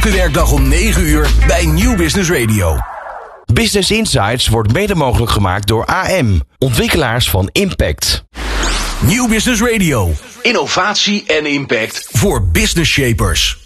Werkdag om 9 uur bij Nieuw Business Radio. Business Insights wordt mede mogelijk gemaakt door AM, ontwikkelaars van Impact. Nieuw Business Radio. Innovatie en impact voor business shapers.